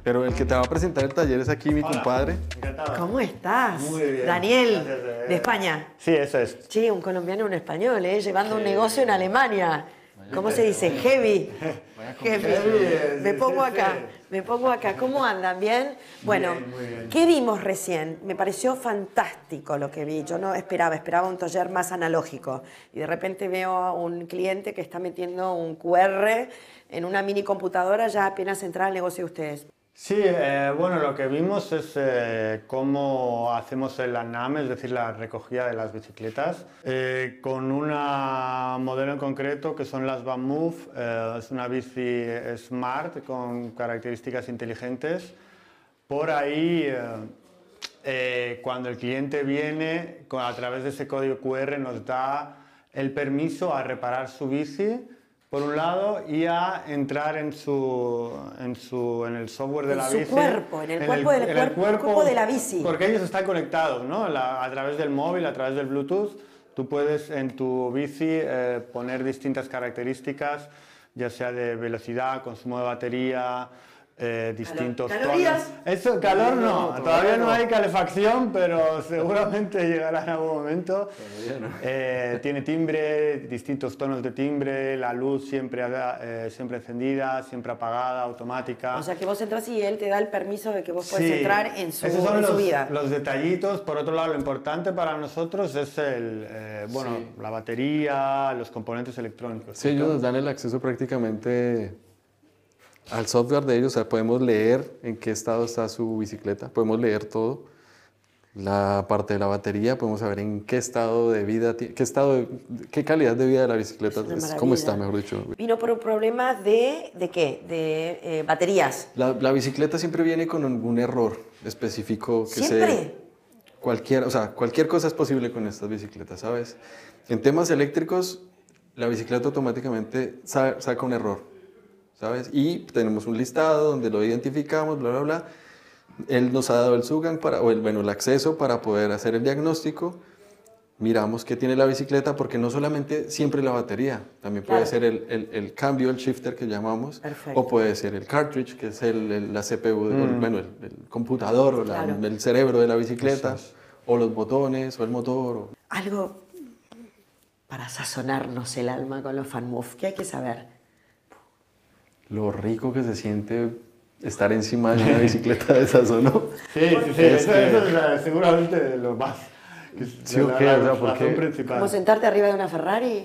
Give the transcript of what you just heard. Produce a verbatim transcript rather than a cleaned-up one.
Pero el que te va a presentar el taller es aquí mi Hola, compadre. encantado. ¿Cómo estás? Muy bien. Daniel, Gracias, eh. de España. Sí, eso es. Sí, un colombiano y un español, ¿eh? Llevando un negocio en Alemania. ¿Cómo se dice? Heavy. Heavy. Heavy, Me sí, pongo sí, acá, sí. me pongo acá. ¿Cómo andan? ¿Bien? Bueno, Bien, muy bien. ¿qué vimos recién? Me pareció fantástico lo que vi. Yo no esperaba, esperaba un taller más analógico. Y de repente veo a un cliente que está metiendo un Q R en una mini computadora ya apenas entrar al negocio de ustedes. Sí, eh, bueno, lo que vimos es eh, cómo hacemos el ANAM, es decir, la recogida de las bicicletas, eh, con una modelo en concreto que son las VanMoof. Eh, es una bici smart con características inteligentes. Por ahí, eh, eh, cuando el cliente viene, con- a través de ese código Q R nos da el permiso a reparar su bici, por un lado, y a entrar en, su, en, su, en el software de En la su bici. cuerpo, en el cuerpo del en el cuerpo- cuerpo de la bici. Porque ellos están conectados, ¿no? La- a través del móvil, a través del Bluetooth. Tú puedes en tu bici eh, poner distintas características, ya sea de velocidad, consumo de batería, eh, distintos ¿Calorías? tonos. Eso, calor no, No, todavía no no. hay calefacción, pero seguramente llegará en algún momento. Todavía no. Eh, tiene timbre, distintos tonos de timbre, la luz siempre, eh, siempre encendida, siempre apagada, automática. O sea, que vos entras y él te da el permiso de que vos puedes Sí, entrar en su, esos son en los, su vida. los detallitos. Por otro lado, lo importante para nosotros es el, eh, bueno, Sí. la batería, los componentes electrónicos. Sí, ellos nos dan el acceso prácticamente al software de ellos. O sea, podemos leer en qué estado está su bicicleta, podemos leer todo. La parte de la batería, podemos saber en qué estado de vida, ti- qué estado, de- qué calidad de vida de la bicicleta, Es una es, maravilla. cómo está, mejor dicho. Vino por un problema de, ¿de qué? De eh, baterías. La, la bicicleta siempre viene con algún error específico que ¿Siempre? se... Cualquier, o sea, cualquier cosa es posible con estas bicicletas, ¿sabes? En temas eléctricos, la bicicleta automáticamente sa- saca un error, ¿sabes? Y tenemos un listado donde lo identificamos, bla, bla, bla. Él nos ha dado el SUGAN, para, o el, bueno, el acceso para poder hacer el diagnóstico. Miramos qué tiene la bicicleta, porque no solamente siempre la batería, también puede Claro. ser el, el, el cambio, el shifter que llamamos, Perfecto. o puede ser el cartridge, que es el, el- la C P U, o el- bueno, el, el computador, o la- Claro. el cerebro de la bicicleta, Eso es. o los botones, o el motor. o- Algo para sazonarnos el alma con los FanMoof. ¿Qué hay que saber? Lo rico que se siente estar encima de una bicicleta de esas, ¿o no? Sí, sí, sí, Es eso, que- eso es eh, seguramente lo más. Que es Sí, o la, qué, la o sea, razón porque- principal. ¿Cómo sentarte arriba de una Ferrari?